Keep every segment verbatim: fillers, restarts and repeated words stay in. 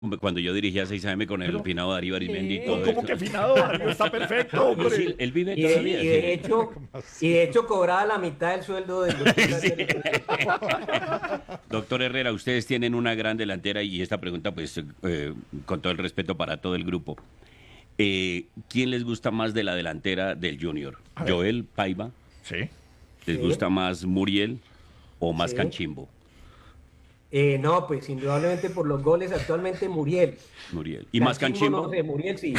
Cuando yo dirigía seis A M con el Pero- finado Darío Arizmendi y No, todo ¿cómo eso. que finado Darío? Está perfecto, hombre. Sí, él vive Y de, todavía. y de sí. hecho, y de hecho cobraba la mitad del sueldo del doctor. Doctor Herrera, ustedes tienen una gran delantera y esta pregunta, pues, eh, con todo el respeto para todo el grupo. Eh, ¿Quién les gusta más de la delantera del Junior? A ver. ¿Joel Paiva? Sí. ¿Les Sí. gusta más Muriel o más Sí. Canchimbo? Eh, no, pues indudablemente por los goles actualmente Muriel. Muriel. ¿Y más Canchimbo, Canchimbo? No sé, Muriel sí.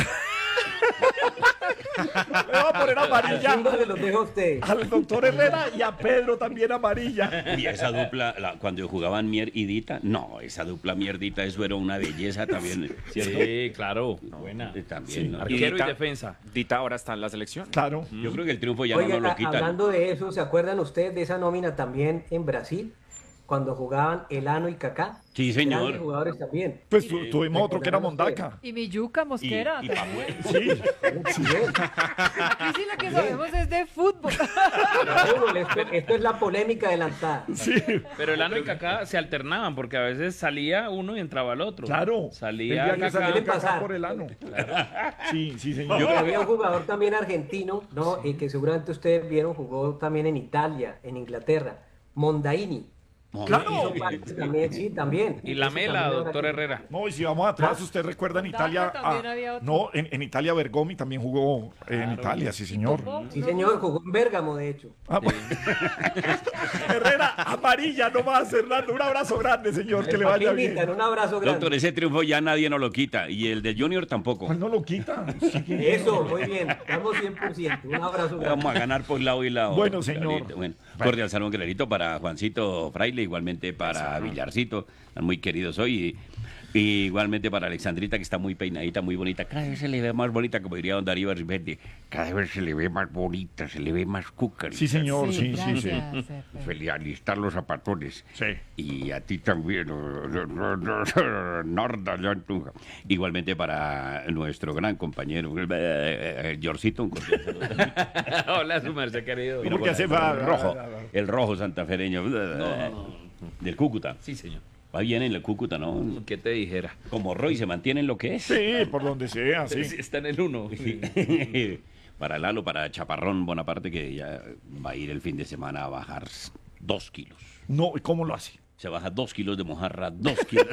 Le voy a poner amarilla Canchimbo se los dejo a ustedes. al doctor Herrera y a Pedro también amarilla. Y esa dupla, la- cuando jugaban Mier y Dita, no, esa dupla Mierdita, eso era una belleza también, ¿cierto? Sí, claro. Buena. Eh, También, ¿no? Arquero y Dita- defensa. Dita ahora está en la selección. Claro. Yo creo que el triunfo ya Oiga, no nos lo a- quitan. hablando de eso, ¿se acuerdan ustedes de esa nómina también en Brasil? Cuando jugaban Elano y Kaká. Sí, señor. Grandes jugadores también. Pues tu- tuvimos otro que era recordarán Mondaca. Y mi yuca Y, mosquera. y también. Pajuel. Sí. Sí, bien. Aquí sí lo que sabemos es de fútbol. Fútbol, esto, esto es la polémica adelantada. Sí. Pero el Ano y Kaká se alternaban porque a veces salía uno y entraba el otro. Claro. Salía Tendría que Kaká. salir Kaká. Kaká por el ano. Sí, sí, señor. Yo había un jugador también argentino, ¿no? Y que seguramente ustedes vieron, jugó también en Italia, en Inglaterra. Mondaini. Claro. Hizo parte también, sí, también. Y la Ese mela, también era doctor que- Herrera. No, y si vamos atrás, usted recuerda en Mondaca Italia. también ah, había otro. no, en, en Italia Bergomi también jugó en Italia, sí, señor. Popó, Sí, ¿no? señor, jugó en Bérgamo, de hecho. Ah, bueno. Herrera, amarilla, no más, Fernando. Un abrazo grande, señor, que le ¿Para qué vaya bien. invitan? Un abrazo grande. Doctor, ese triunfo ya nadie nos lo quita. Y el de Junior tampoco. ¿Cuál no lo quita? Sí, que- Eso, muy bien. Estamos cien por ciento. Un abrazo grande. Vamos a ganar por lado y lado. Bueno, señor. Clarito. Bueno, cordial saludo, Clarito, para Juancito Fraile, igualmente para Villarcito, están muy queridos hoy. Y, y igualmente para Alexandrita, que está muy peinadita, muy bonita. Cada vez se le ve más bonita, como diría don Darío Arizmendi. Cada vez se le ve más bonita, se le ve más cuca. Sí, señor, sí, sí, sí. gracias, Efe. Feliz alistar los zapatones. Sí. Y a ti también, no, no, no, no, Norda, ya tú. Igualmente para nuestro gran compañero, eh, eh, Yorcito, un cordial saludo. Hola, su merced querido. Vino ¿Por qué con se el va? rojo, el rojo santafereño, del Cúcuta. Sí, señor. Va bien en el Cúcuta, ¿no? ¿Qué te dijera? Como Roy se mantiene en lo que es. Sí, por donde sea, sí. Sí, está en el uno. Para Lalo, para Chaparrón Bonaparte, que ya va a ir el fin de semana a bajar dos kilos. No, ¿cómo lo hace? Se baja dos kilos de mojarra, dos kilos.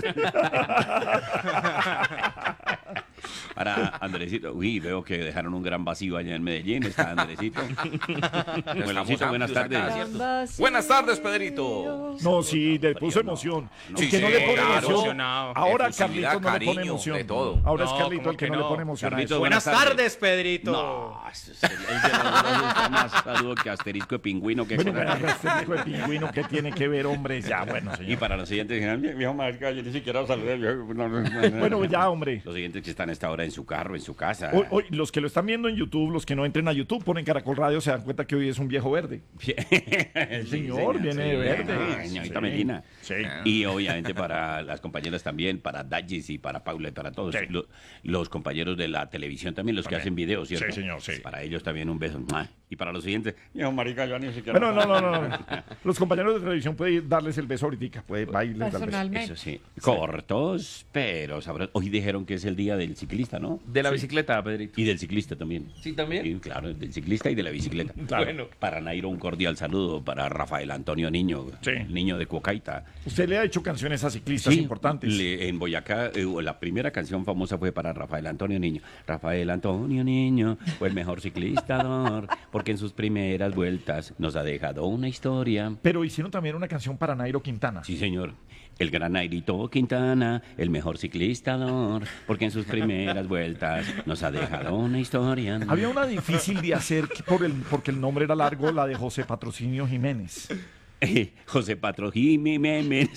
Para Andresito, uy, veo que dejaron un gran vacío allá en Medellín. Está Andresito. Andresito, buenas amplios tardes. acá, Ambas Buenas tardes, Pedrito. No, sí, le puso emoción. Sí, El que no sí, le pone claro. emoción. Emocionado. Ahora Efusividad, Carlito no le pone cariño, emoción. de todo. Ahora es No, Carlito ¿cómo el que, que no le no? pone emoción. a Carlito, eso. Buenas tardes, Pedrito. No, eso es el, el de los gusta más saludo que asterisco de pingüino que Bueno, pero este tipo de pingüino que tiene que ver, hombre. Ya, bueno, Y señor. para los siguientes, dijeron, viejo marica, yo ni siquiera saludé. viejo". No, no, no, no. Bueno, ya, hombre. Los siguientes que están a esta hora en su carro, en su casa. Hoy, hoy, los que lo están viendo en YouTube, los que no entren a YouTube, ponen Caracol Radio, se dan cuenta que hoy es un viejo verde. Sí, señor, viene de verde. Ah, señorita Sí. Melina. Sí. Y obviamente para las compañeras también, para Dallis y para Paula y para todos. Sí. Lo- los compañeros de la televisión también, los que También. hacen videos, ¿cierto? Sí, señor, sí. Para ellos también un beso. ¡Mua! Y para los siguientes, viejo marica, yo ni siquiera. Bueno, no, no, no, no. Los compañeros de televisión pueden darles el beso ahorita. Puede bailar el beso. Personalmente. Eso sí, cortos, pero sabrosos. Hoy dijeron que es el día del ciclista, ¿no? De la bicicleta, Pedrito. Y del ciclista también. Sí, también. Sí, claro, del ciclista y de la bicicleta. Claro. Bueno. Para Nairo un cordial saludo, para Rafael Antonio Niño, Sí. niño de Cuocaita. Usted le ha hecho canciones a ciclistas Sí, importantes. le- en Boyacá, eh, la primera canción famosa fue para Rafael Antonio Niño. Rafael Antonio Niño fue el mejor ciclista, porque en sus primeras vueltas nos ha dejado una historia. Pero hicieron también una canción para Nairo Quintana. Sí, señor. El gran Nairito Quintana, el mejor ciclista, porque en sus primeras vueltas nos ha dejado una historia. Había una difícil de hacer que por el, porque el nombre era largo, la de José Patrocinio Jiménez. Eh, José Patro Jiménez.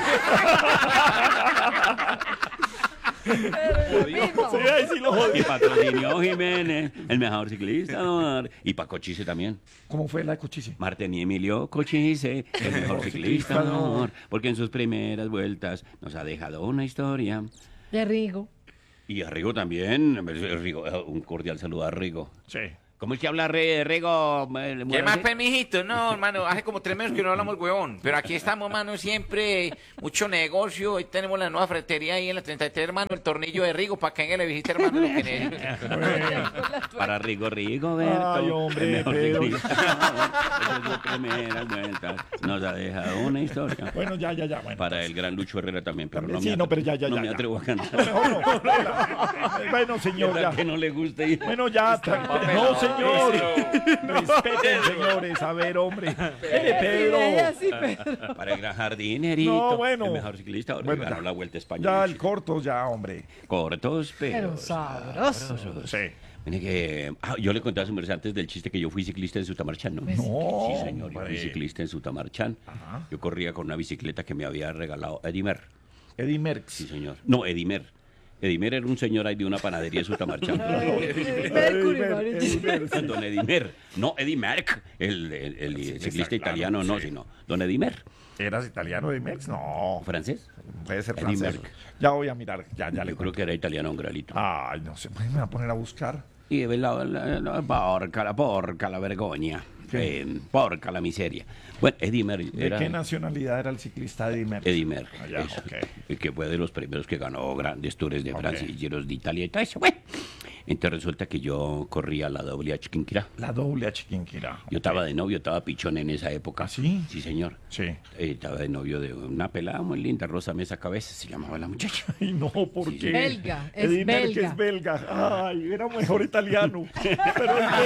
Pero es lo mismo. Sí, ahí sí lo jodí. Y Patrocinio Jiménez, el mejor ciclista. Y para Cochise también. ¿Cómo fue la de Cochise? Martín y Emilio Cochise, el mejor ciclista, porque en sus primeras vueltas nos ha dejado una historia. De Rigo. Y a Rigo también, Rigo, un cordial saludo a Rigo. Sí. ¿Cómo es que habla Re- Rego? eh, ¿Qué Morales? más, pues, mijito? No, hermano, hace como tres meses que no hablamos, huevón. Pero aquí estamos, hermano, siempre mucho negocio. Hoy tenemos la nueva ferretería ahí en la treinta y tres, hermano, el tornillo de Rigo, para que venga y le visite, hermano, lo que necesite. Para Rigo Rigo, Berto. Ay, hombre, el mejor Pedro. ciclista. Esas dos primeras vueltas nos ha dejado una historia. Bueno, ya, ya, ya. Bueno, Para el gran Lucho Herrera también, pero no Sí, me, no, atre- pero ya, ya, no ya, me ya. atrevo a cantar. mejor no. Bueno, señor, ya. Que no le guste. Bueno, ya, tranquilo. No, señor. Respeten, señores. A ver, hombre. Mire, Pedro. Sí, Pedro. Para el gran jardinerito. No, bueno. El mejor ciclista. Ahora Bueno, ganó ya. la Vuelta Española. Ya, el corto, ya, hombre. Cortos, pero... Pero sabroso. Sí. Mire que ah, yo le conté a su merced antes del chiste que yo fui ciclista en Sutamarchán, ¿no? No, Sí, señor, yo fui hombre. ciclista en Sutamarchán. Yo corría con una bicicleta que me había regalado Edimer. Eddie Merckx. Sí, señor. No, Edimer. Edimer era un señor ahí de una panadería de Sutamarchán. Mercury, marica. Don Edimer. No, Eddie Merck, el, el- el ciclista claro, italiano, no, sí. sino Don Edimer. ¿Eras italiano, Eddie Merckx? No, ¿Francés? puede ser Eddie francés. Merckx. Ya voy a mirar, ya, ya le Yo creo cuento. que era italiano, un gralito. Ay, no sé, me voy a poner a buscar. Y la, la, la- porca, la porca, la vergogna. ¿Qué? Eh, porca, la miseria. Bueno, Eddie Merckx ¿De era... qué nacionalidad era el ciclista Eddie Merckx? Eddie Merckx, Ah, ya, eso, ok. el que fue de los primeros que ganó grandes tours de Ok. Francia y giros de Italia y todo eso. Bueno, entonces resulta que yo corría la doble a Chiquinquirá. La doble a Chiquinquirá. Yo estaba de novio, estaba pichón en esa época. ¿Ah, sí? Sí, señor. Sí. Eh, estaba de novio de una pelada muy linda, Rosa Mesa Cabeza, se llamaba la muchacha. Ay, no, ¿por Sí, qué? sí. Belga, es Eddie Merckx belga. es belga. Ay, era mejor italiano, pero es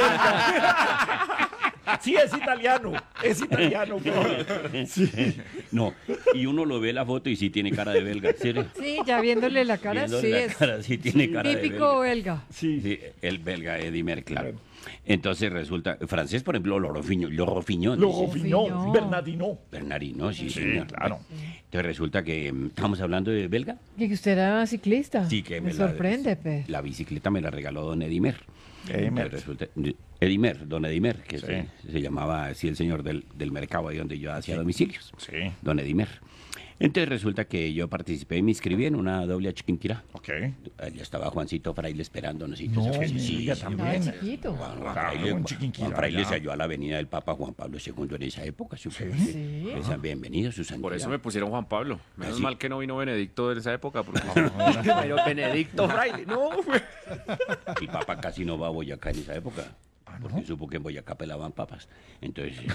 belga. Sí, es italiano, es italiano. pero- Sí. No, y uno lo ve la foto y sí tiene cara de belga. ¿Sí? Sí, ya viéndole la cara, Viéndole sí la es cara, sí tiene cara de típico belga. belga. Sí. Sí, el belga Eddie Merckx, claro. Entonces resulta, francés, por ejemplo, Lorofiño, Lorofiñón. Luego dice. Fiñón, Fiñón. Bernardino. Bernardino, sí, Sí, señor. claro. Entonces resulta que mm, estamos hablando de belga. Y que usted era ciclista. Sí, que me, me la- sorprende, pe. La bicicleta me la regaló don Edimer. Eddie Entonces Merckx. resulta, Edimer, don Edimer, que Sí. se, se llamaba así el señor del, del mercado ahí donde yo hacía domicilios. Sí. Don Edimer. Entonces resulta que yo participé y me inscribí en una doble a Chiquinquirá. Ok. Ya estaba Juancito Fraile esperándonos. Y No, todo eso. me diga también. Estaba chiquito. Juan, Juan Claro, Fraile, en Juan- Chiquinquirá, Juan Fraile ya. se halló a la avenida del Papa Juan Pablo segundo en esa época. ¿Sí? Sí. Esa- Bienvenido, su santidad. Por eso me pusieron Juan Pablo. Menos Así. mal que no vino Benedicto de esa época. Porque... Pero Benedicto Fraile, no. El Papa casi no va a Boyacá en esa época. Ah, Porque supo que en Boyacá pelaban papas. Entonces, eh,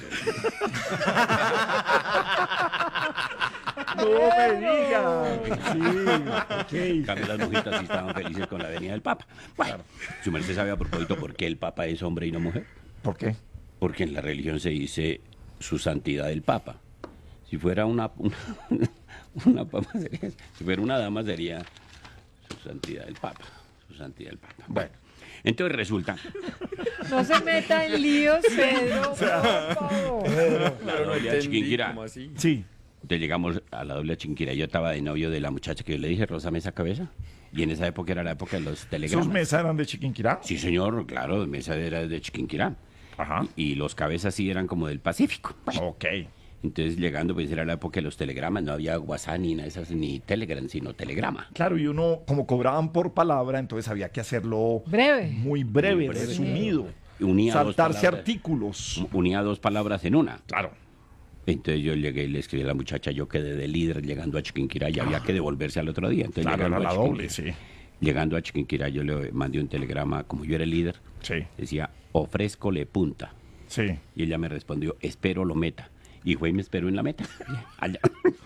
No me diga. Sí, en ok. cambio las mujitas sí estaban felices con la venida del Papa. Bueno, su merced sabe a propósito por qué el Papa es hombre y no mujer. ¿Por qué? Porque en la religión se dice su santidad el Papa. Si fuera una, una, una papa sería, si fuera una dama sería su santidad el Papa. Su santidad el Papa. Bueno, entonces resulta. No se meta en líos, Pedro, por favor. La doble a Chiquinquirá. ¿Cómo así? Sí. Entonces llegamos a la doble a Chiquinquirá. Yo estaba de novio de la muchacha que yo le dije, Rosa Mesa Cabeza. Y en esa época era la época de los ¿Sus telegramas. mesas eran de Chiquinquirá? Sí, señor, claro, Mesa era de Chiquinquirá. Ajá. Y, y los cabezas sí eran como del Pacífico. Bueno, Ok. entonces llegando, pues era la época de los telegramas. No había WhatsApp ni nada de esas, ni Telegram, sino telegrama. Claro, y uno, como cobraban por palabra, entonces había que hacerlo Breve. muy breve, Muy breve. resumido. Unía dos Saltarse palabras. artículos. Unía dos palabras en una. Claro. Entonces yo llegué y le escribí a la muchacha, yo quedé de líder llegando a Chiquinquirá y había que devolverse al otro día. Entonces, Claro, era llegando la a Chiquinquirá- doble, sí. Llegando a Chiquinquirá yo le mandé un telegrama, como yo era el líder, Sí, decía, ofrézcole punta. sí. Y ella me respondió, espero lo meta. Y fue y me esperó en la meta. Allá.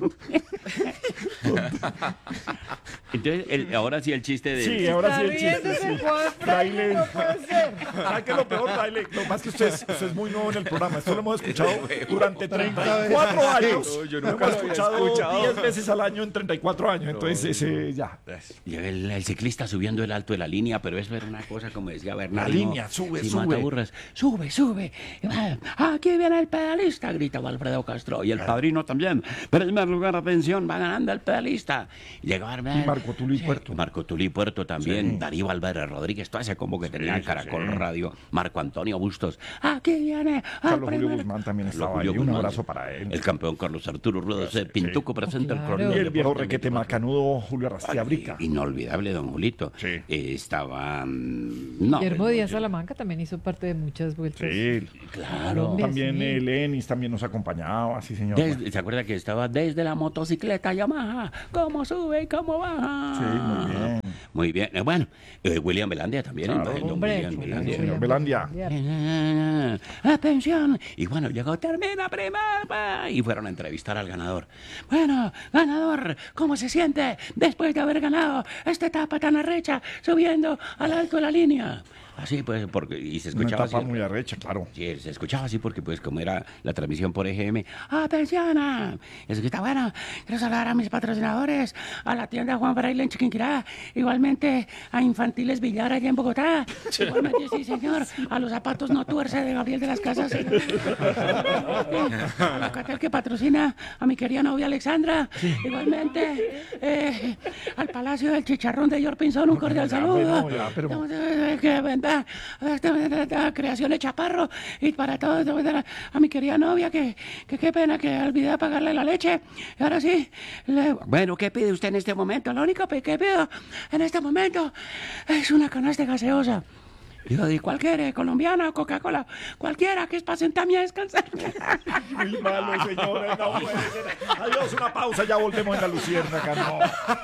Entonces, el- ahora sí el chiste de... Sí, ahora sí el Está chiste. riéndose, sí. Juan Fraile, no puede ser. ¿Sabes qué es lo peor, Fraile? Lo que pasa es que usted es, usted es muy nuevo en el programa. Esto lo hemos escuchado durante treinta y cuatro años. No, yo Lo nunca hemos lo había escuchado escuchado. diez veces al año en treinta y cuatro años. Entonces, ese, ya. Llega el, el ciclista subiendo el alto de la línea, pero eso era una cosa como decía Bernardo. La línea, sube, sube. Burras, sube, sube. Ah, aquí viene el pedalista, gritaba Alfredo Castro. Y el padrino también. Primer lugar, atención, va ganando el pedalista. Y llegó Bernardo. Marco Tulio y Puerto. Marco Tulio y Puerto también, Sí. Darío Álvarez Rodríguez, todo ese combo que tenía en sí, Caracol sí. Radio, Marco Antonio Bustos, aquí viene el Carlos Julio primer- Guzmán también Carlos estaba ahí, Julio un Guzmán, abrazo para él. El campeón Carlos Arturo Ruedas, Sí, Pintuco sí. presenta el Claro. cronómetro Y el del viejo deporte requete veinticuatro. macanudo Julio Rastiabrica. Inolvidable, don Julito. Sí. Eh, estaba... mm, No, Guillermo pues, Díaz mucho- Salamanca también hizo parte de muchas vueltas. Sí, Claro. Colombia, también sí. eh, Lenis también nos acompañaba, sí señor. Desde- ¿Se acuerda que estaba desde la motocicleta Yamaha? ¿Cómo sube y cómo baja? Sí, muy bien. Muy bien. Eh, Bueno, eh, William Belandia también. Claro. el don Hombre, William claro, Belandia. señor Belandia. Eh, Atención. Y bueno, llegó, termina primera. Y fueron a entrevistar al ganador. Bueno, ganador, ¿cómo se siente después de haber ganado esta etapa tan arrecha subiendo al alto de la línea? Así pues, porque, y se Una escuchaba etapa así. muy arrecha, claro. Sí, se escuchaba así porque pues como era la transmisión por E G M, ¡atención! ah! Es que está bueno, quiero saludar a mis patrocinadores, a la tienda Juan Fraile en Chiquinquirá, igualmente a Infantiles Villar allá en Bogotá, igualmente sí señor, a los zapatos no tuerce de Gabriel de las Casas, a la Catel que patrocina a mi querida novia Alexandra, igualmente eh, al Palacio del Chicharrón de George Pinzón, un cordial ya, saludo. bueno, ya, pero- Estamos, eh, que venda esta creación de Chaparro y para todos a mi querida novia que, que qué pena que olvidé de pagarle la leche. Y ahora sí, le- bueno, ¿qué pide usted en este momento? Lo único que pido en este momento es una canasta gaseosa. Digo, ¿y cuál quiere? ¿Colombiana o Coca-Cola? Cualquiera, que es para sentarme a descansar. Muy malo, señores, no puede ser. Adiós, una pausa, ya volvemos en la Luciérnaga, no.